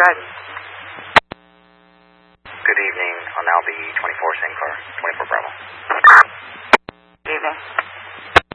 guidance? Good evening. I'll now be 24 Sinclair, 24 Bravo.